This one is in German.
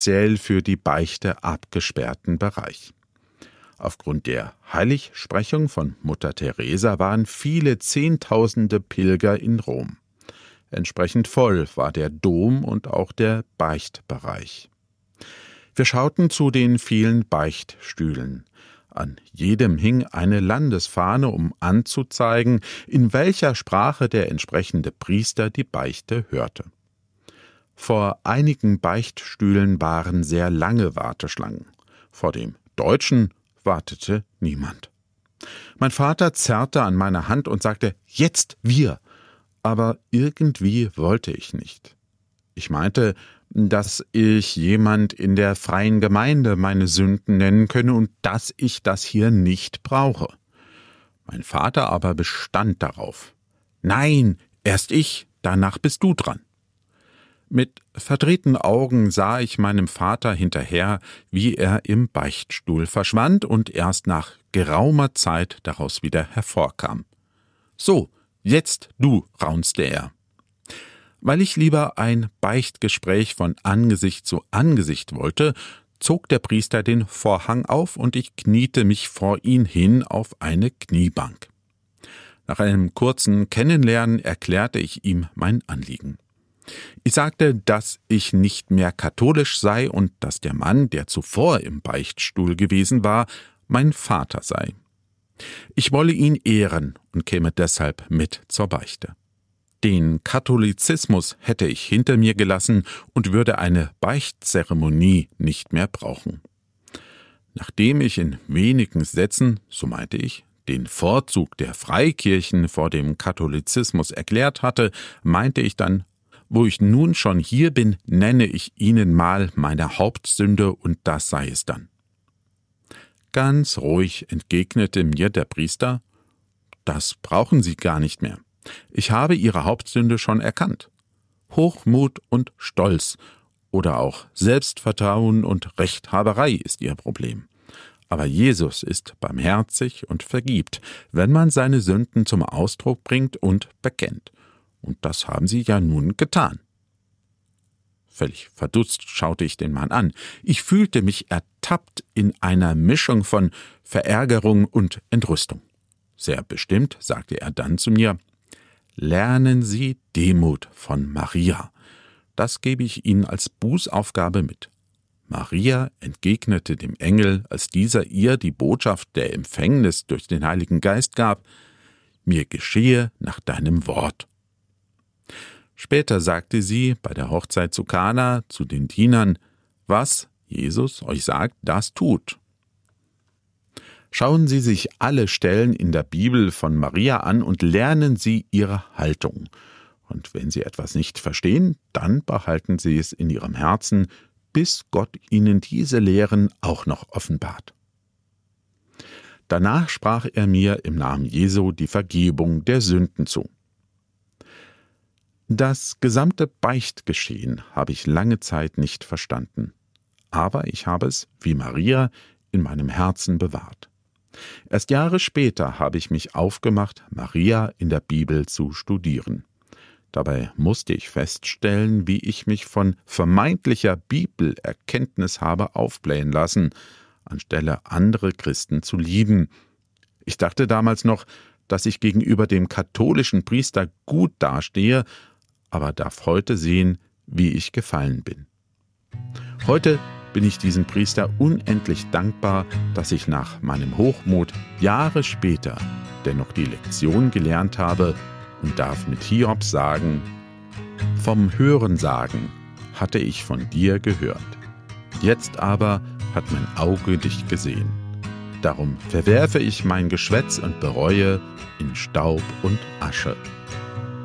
speziell für die Beichte abgesperrten Bereich. Aufgrund der Heiligsprechung von Mutter Teresa waren viele Zehntausende Pilger in Rom. Entsprechend voll war der Dom und auch der Beichtbereich. Wir schauten zu den vielen Beichtstühlen. An jedem hing eine Landesfahne, um anzuzeigen, in welcher Sprache der entsprechende Priester die Beichte hörte. Vor einigen Beichtstühlen waren sehr lange Warteschlangen. Vor dem deutschen wartete niemand. Mein Vater zerrte an meiner Hand und sagte, »Jetzt wir!« Aber irgendwie wollte ich nicht. Ich meinte, dass ich jemand in der freien Gemeinde meine Sünden nennen könne und dass ich das hier nicht brauche. Mein Vater aber bestand darauf. »Nein, erst ich, danach bist du dran.« Mit verdrehten Augen sah ich meinem Vater hinterher, wie er im Beichtstuhl verschwand und erst nach geraumer Zeit daraus wieder hervorkam. »So, jetzt du«, raunzte er. Weil ich lieber ein Beichtgespräch von Angesicht zu Angesicht wollte, zog der Priester den Vorhang auf und ich kniete mich vor ihn hin auf eine Kniebank. Nach einem kurzen Kennenlernen erklärte ich ihm mein Anliegen. Ich sagte, dass ich nicht mehr katholisch sei und dass der Mann, der zuvor im Beichtstuhl gewesen war, mein Vater sei. Ich wolle ihn ehren und käme deshalb mit zur Beichte. Den Katholizismus hätte ich hinter mir gelassen und würde eine Beichtzeremonie nicht mehr brauchen. Nachdem ich in wenigen Sätzen, so meinte ich, den Vorzug der Freikirchen vor dem Katholizismus erklärt hatte, meinte ich dann, wo ich nun schon hier bin, nenne ich Ihnen mal meine Hauptsünde und das sei es dann. Ganz ruhig entgegnete mir der Priester, das brauchen Sie gar nicht mehr. Ich habe Ihre Hauptsünde schon erkannt. Hochmut und Stolz oder auch Selbstvertrauen und Rechthaberei ist Ihr Problem. Aber Jesus ist barmherzig und vergibt, wenn man seine Sünden zum Ausdruck bringt und bekennt. Und das haben Sie ja nun getan. Völlig verdutzt schaute ich den Mann an. Ich fühlte mich ertappt in einer Mischung von Verärgerung und Entrüstung. Sehr bestimmt sagte er dann zu mir, »Lernen Sie Demut von Maria. Das gebe ich Ihnen als Bußaufgabe mit.« Maria entgegnete dem Engel, als dieser ihr die Botschaft der Empfängnis durch den Heiligen Geist gab, »Mir geschehe nach deinem Wort.« Später sagte sie bei der Hochzeit zu Kana zu den Dienern, »Was Jesus euch sagt, das tut.« Schauen Sie sich alle Stellen in der Bibel von Maria an und lernen Sie ihre Haltung. Und wenn Sie etwas nicht verstehen, dann behalten Sie es in Ihrem Herzen, bis Gott Ihnen diese Lehren auch noch offenbart. Danach sprach er mir im Namen Jesu die Vergebung der Sünden zu. Das gesamte Beichtgeschehen habe ich lange Zeit nicht verstanden, aber ich habe es, wie Maria, in meinem Herzen bewahrt. Erst Jahre später habe ich mich aufgemacht, Maria in der Bibel zu studieren. Dabei musste ich feststellen, wie ich mich von vermeintlicher Bibelerkenntnis habe aufblähen lassen, anstelle andere Christen zu lieben. Ich dachte damals noch, dass ich gegenüber dem katholischen Priester gut dastehe, aber darf heute sehen, wie ich gefallen bin. Heute bin ich diesem Priester unendlich dankbar, dass ich nach meinem Hochmut Jahre später dennoch die Lektion gelernt habe und darf mit Hiob sagen, vom Hörensagen hatte ich von dir gehört. Jetzt aber hat mein Auge dich gesehen. Darum verwerfe ich mein Geschwätz und bereue in Staub und Asche.